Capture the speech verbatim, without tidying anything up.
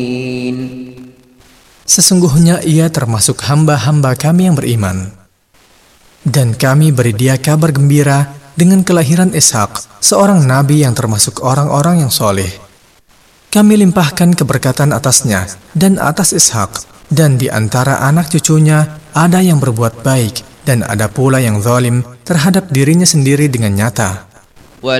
Sesungguhnya ia termasuk hamba-hamba kami yang beriman. Dan kami beri dia kabar gembira dengan kelahiran Ishak, seorang nabi yang termasuk orang-orang yang soleh. Kami limpahkan keberkatan atasnya dan atas Ishak, dan di antara anak cucunya ada yang berbuat baik, dan ada pula yang zalim terhadap dirinya sendiri dengan nyata.